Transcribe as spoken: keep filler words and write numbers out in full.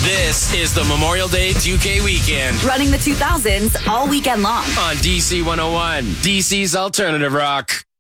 This is the Memorial Day two K weekend Running the two thousands all weekend long. on D C one oh one, D C's Alternative Rock.